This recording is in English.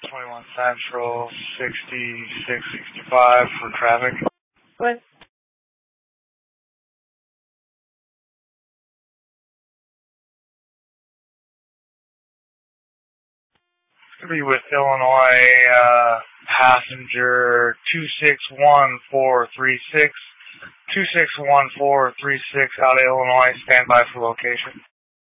21 Central, 6665 for traffic. What? Be with Illinois passenger 261436. 261436 out of Illinois. Stand by for location.